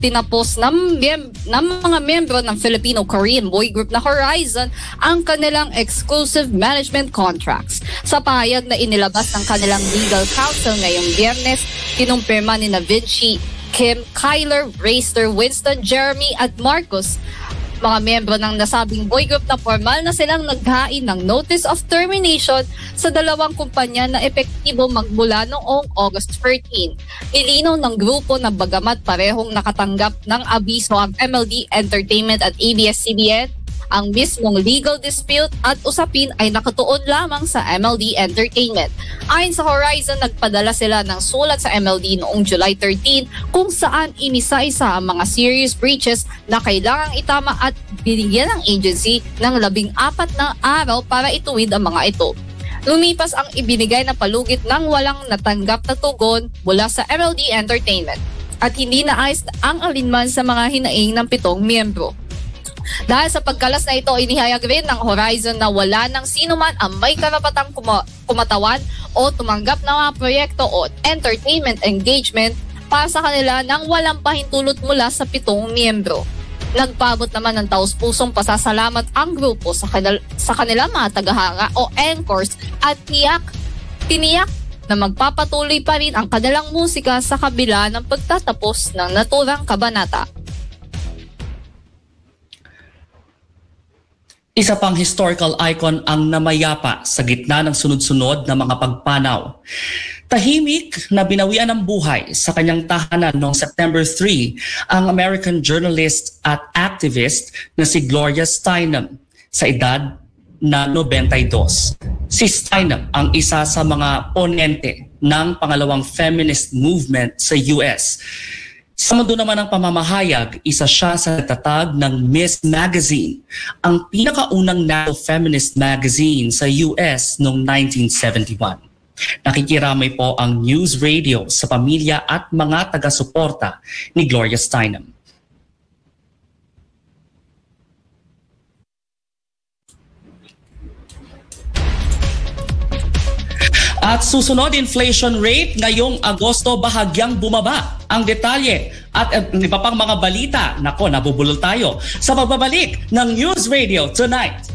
tinapos ng mga miyembro ng Filipino-Korean boy group na Horizon ang kanilang exclusive management contracts. Sa pahayag na inilabas ng kanilang legal counsel ngayong Biyernes, kinumpirma ni Vinci, Kim, Kyler, Rayster, Winston, Jeremy at Marcus, mga miyembro ng nasabing boy group, na formal na silang naghain ng notice of termination sa dalawang kumpanya na epektibo magmula noong August 13. Ilinaw ng grupo na bagamat parehong nakatanggap ng abiso ang MLD Entertainment at ABS-CBN, ang mismong legal dispute at usapin ay nakatuon lamang sa MLD Entertainment. Ayon sa Horizon, nagpadala sila ng sulat sa MLD noong July 13 kung saan inisa-isa ang mga serious breaches na kailangang itama at binigyan ng agency ng 14 na araw para ituwid ang mga ito. Lumipas ang ibinigay na palugit ng walang natanggap na tugon mula sa MLD Entertainment at hindi naayos ang alinman sa mga hinaing ng 7 miyembro. Dahil sa pagkalas na ito, inihayag rin ng Horizon na wala ng sino man ang may karapatang kumatawan o tumanggap ng mga proyekto o entertainment engagement para sa kanila nang walang pahintulot mula sa 7 miyembro. Nagpaabot naman ng taus-pusong pasasalamat ang grupo sa kanilang mga tagahanga o anchors at tiniyak na magpapatuloy pa rin ang kanilang musika sa kabila ng pagtatapos ng naturang kabanata. Isa pang historical icon ang namayapa sa gitna ng sunod-sunod na mga pagpanaw. Tahimik na binawian ng buhay sa kanyang tahanan noong September 3 ang American journalist at activist na si Gloria Steinem sa edad na 92. Si Steinem ang isa sa mga ponente ng pangalawang feminist movement sa US. Sa mundo naman ng pamamahayag, isa siya sa nagtatag ng Miss Magazine, ang pinakaunang NATO feminist magazine sa US noong 1971. Nakikiramay po ang News Radio sa pamilya at mga taga-suporta ni Gloria Steinem. At susunod, inflation rate ngayong Agosto bahagyang bumaba. Ang detalye at iba pang mga balita, nabubulol tayo sa pagbabalik ng News Radio Tonight.